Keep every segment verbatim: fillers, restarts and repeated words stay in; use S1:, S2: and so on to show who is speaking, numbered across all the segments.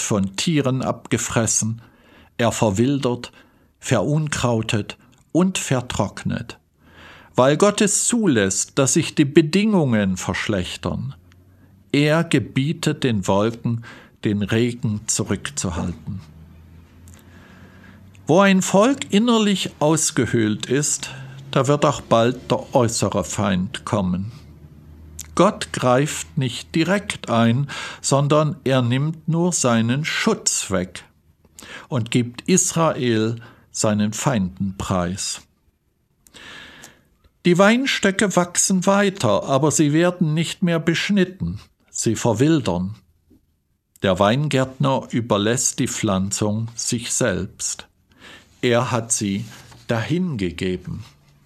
S1: von Tieren abgefressen, er verwildert, verunkrautet und vertrocknet, weil Gott es zulässt, dass sich die Bedingungen verschlechtern. Er gebietet den Wolken, den Regen zurückzuhalten. Wo ein Volk innerlich ausgehöhlt ist, da wird auch bald der äußere Feind kommen. Gott greift nicht direkt ein, sondern er nimmt nur seinen Schutz weg und gibt Israel seinen Feinden preis. Die Weinstöcke wachsen weiter, aber sie werden nicht mehr beschnitten, sie verwildern. Der Weingärtner überlässt die Pflanzung sich selbst. Er hat sie dahingegeben.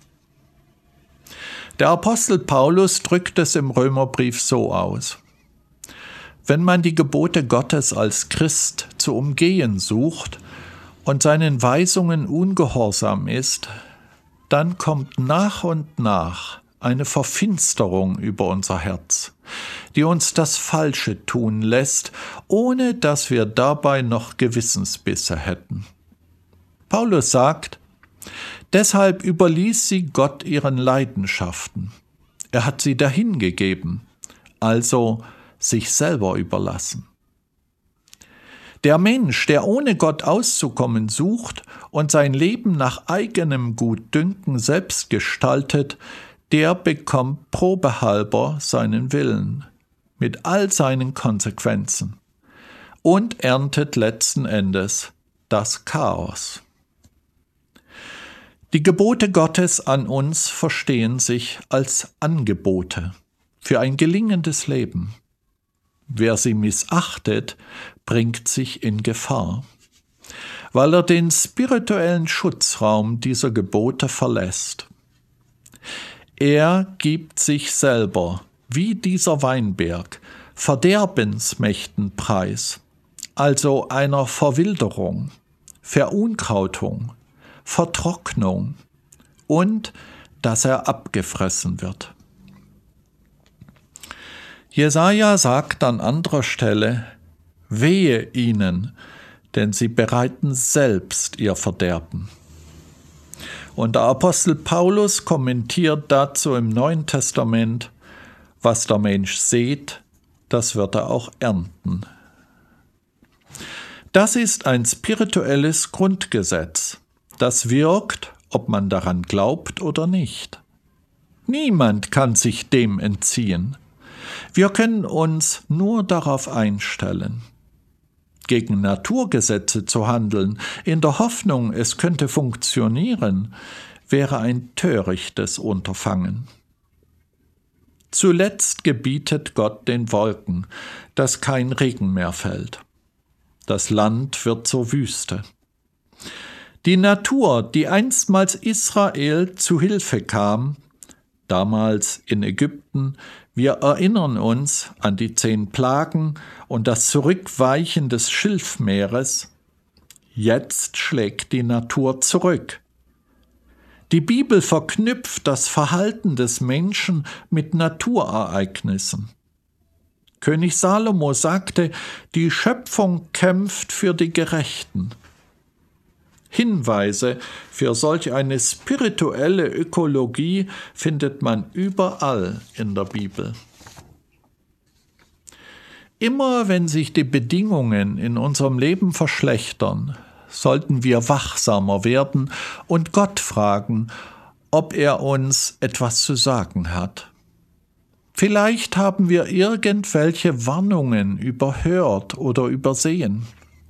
S1: Der Apostel Paulus drückt es im Römerbrief so aus: Wenn man die Gebote Gottes als Christ zu umgehen sucht und seinen Weisungen ungehorsam ist, dann kommt nach und nach eine Verfinsterung über unser Herz, die uns das Falsche tun lässt, ohne dass wir dabei noch Gewissensbisse hätten. Paulus sagt: Deshalb überließ sie Gott ihren Leidenschaften. Er hat sie dahingegeben, also sich selber überlassen. Der Mensch, der ohne Gott auszukommen sucht und sein Leben nach eigenem Gutdünken selbst gestaltet, der bekommt probehalber seinen Willen, mit all seinen Konsequenzen, und erntet letzten Endes das Chaos. Die Gebote Gottes an uns verstehen sich als Angebote für ein gelingendes Leben. Wer sie missachtet, bringt sich in Gefahr, weil er den spirituellen Schutzraum dieser Gebote verlässt. Er gibt sich selber, wie dieser Weinberg, Verderbensmächten preis, also einer Verwilderung, Verunkrautung, Vertrocknung und dass er abgefressen wird. Jesaja sagt an anderer Stelle: Wehe ihnen, denn sie bereiten selbst ihr Verderben. Und der Apostel Paulus kommentiert dazu im Neuen Testament: Was der Mensch sät, das wird er auch ernten. Das ist ein spirituelles Grundgesetz. Das wirkt, ob man daran glaubt oder nicht. Niemand kann sich dem entziehen. Wir können uns nur darauf einstellen. Gegen Naturgesetze zu handeln, in der Hoffnung, es könnte funktionieren, wäre ein törichtes Unterfangen. Zuletzt gebietet Gott den Wolken, dass kein Regen mehr fällt. Das Land wird zur Wüste. Die Natur, die einstmals Israel zu Hilfe kam, damals in Ägypten, wir erinnern uns an die zehn Plagen und das Zurückweichen des Schilfmeeres, jetzt schlägt die Natur zurück. Die Bibel verknüpft das Verhalten des Menschen mit Naturereignissen. König Salomo sagte, die Schöpfung kämpft für die Gerechten. Hinweise für solch eine spirituelle Ökologie findet man überall in der Bibel. Immer wenn sich die Bedingungen in unserem Leben verschlechtern, sollten wir wachsamer werden und Gott fragen, ob er uns etwas zu sagen hat. Vielleicht haben wir irgendwelche Warnungen überhört oder übersehen.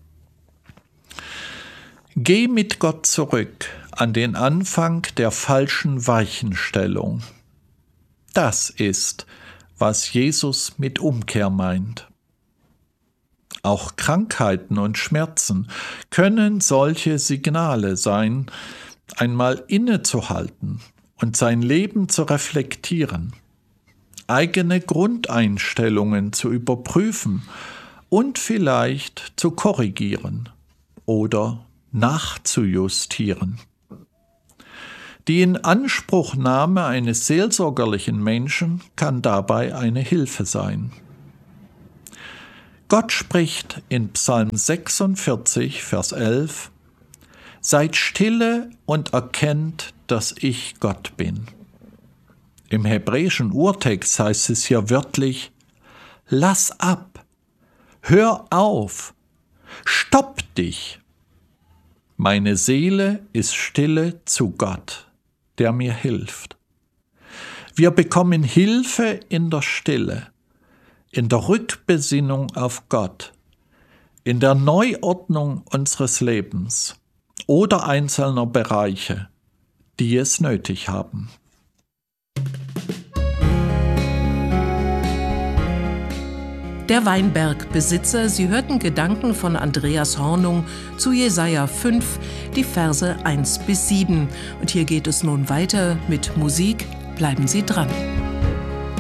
S1: Geh mit Gott zurück an den Anfang der falschen Weichenstellung. Das ist, was Jesus mit Umkehr meint. Auch Krankheiten und Schmerzen können solche Signale sein, einmal innezuhalten und sein Leben zu reflektieren, eigene Grundeinstellungen zu überprüfen und vielleicht zu korrigieren oder nachzujustieren. Die Inanspruchnahme eines seelsorgerlichen Menschen kann dabei eine Hilfe sein. Gott spricht in Psalm sechsundvierzig, Vers elf: Seid stille und erkennt, dass ich Gott bin. Im hebräischen Urtext heißt es hier wörtlich: Lass ab, hör auf, stopp dich. Meine Seele ist stille zu Gott, der mir hilft. Wir bekommen Hilfe in der Stille, in der Rückbesinnung auf Gott, in der Neuordnung unseres Lebens oder einzelner Bereiche, die es nötig haben.
S2: Der Weinbergbesitzer, Sie hörten Gedanken von Andreas Hornung zu Jesaja fünf, die Verse eins bis sieben. Und hier geht es nun weiter mit Musik. Bleiben Sie dran.